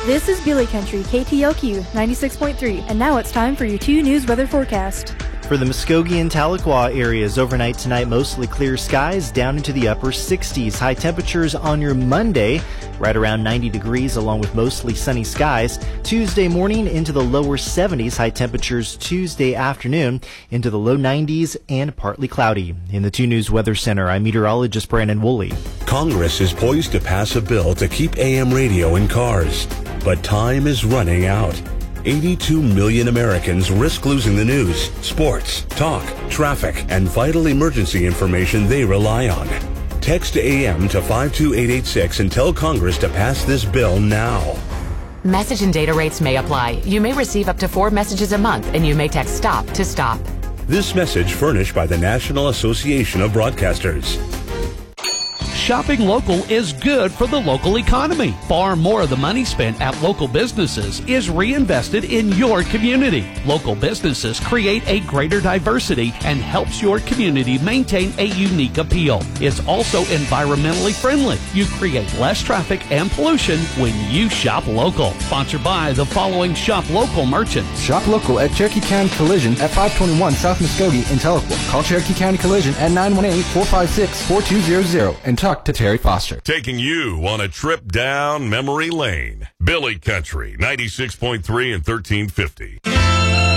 This is Billy Country, KTLQ 96.3, and now it's time for your 2 News weather forecast. For the Muskogee and Tahlequah areas, overnight tonight, mostly clear skies down into the upper 60s. High temperatures on your Monday, right around 90 degrees, along with mostly sunny skies. Tuesday morning into the lower 70s. High temperatures Tuesday afternoon into the low 90s and partly cloudy. In the 2 News Weather Center, I'm meteorologist Brandon Woolley. Congress is poised to pass a bill to keep AM radio in cars, but time is running out. 82 million Americans risk losing the news, sports, talk, traffic, and vital emergency information they rely on. Text AM to 52886 and tell Congress to pass this bill now. Message and data rates may apply. You may receive up to 4 messages a month, and you may text STOP to stop. This message furnished by the National Association of Broadcasters. Shopping local is good for the local economy. Far more of the money spent at local businesses is reinvested in your community. Local businesses create a greater diversity and helps your community maintain a unique appeal. It's also environmentally friendly. You create less traffic and pollution when you shop local. Sponsored by the following shop local merchants. Shop local at Cherokee County Collision at 521 South Muskogee in Tahlequah. Call Cherokee County Collision at 918-456-4200 and talk to Terry Foster. Taking you on a trip down memory lane. Billy Country, 96.3 and 1350.